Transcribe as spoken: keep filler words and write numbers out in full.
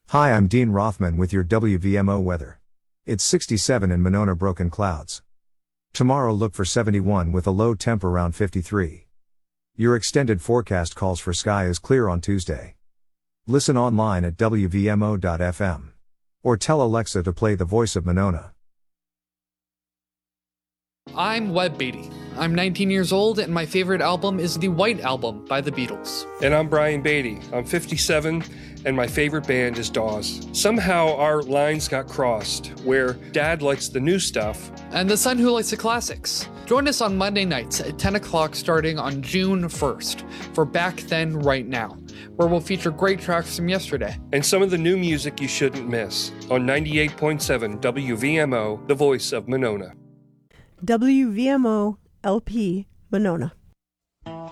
Hi, I'm Dean Rothman with your W V M O weather. It's sixty-seven in Monona, broken clouds. Tomorrow look for seventy-one with a low temp around fifty-three. Your extended forecast calls for sky is clear on Tuesday. Listen online at W V M O dot F M. Or tell Alexa to play The Voice of Monona. I'm Webb Beatty. I'm nineteen years old, and my favorite album is the White Album by the Beatles. And I'm Brian Beatty. I'm fifty-seven, and my favorite band is Dawes. Somehow our lines got crossed, where Dad likes the new stuff. And the son who likes the classics. Join us on Monday nights at ten o'clock starting on June first for Back Then, Right Now, where we'll feature great tracks from yesterday. And some of the new music you shouldn't miss on ninety-eight point seven W V M O, the voice of Monona. W V M O L P Monona.